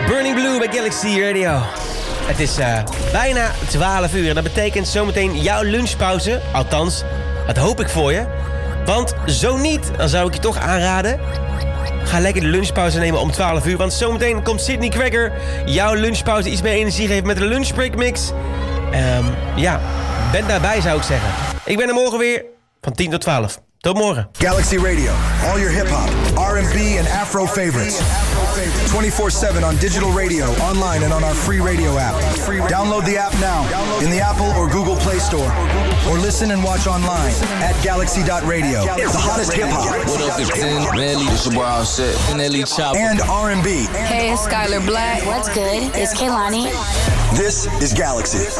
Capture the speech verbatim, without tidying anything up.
Burning Blue bij Galaxy Radio. Het is uh, bijna twaalf uur en dat betekent zometeen jouw lunchpauze. Althans, dat hoop ik voor je. Want zo niet, dan zou ik je toch aanraden... Ga lekker de lunchpauze nemen om twaalf uur. Want zometeen komt Sydney Cracker jouw lunchpauze iets meer energie geven met de lunchbreak mix. Um, ja, ben daarbij zou ik zeggen. Ik ben er morgen weer van tien tot twaalf. Tot morgen. Galaxy Radio. All your hip-hop, R and B and Afro favorites. twenty-four seven on digital radio, online and on our free radio app. Download the app now in the Apple or Google Play Store. Or listen and watch online at galaxy dot radio. The hottest hip-hop. What up, it's Zen, Nelly, it's your boy Offset, and Nelly Chopper. And R and B. Hey, it's Skylar Black. What's good? It's Kehlani. This is Galaxy.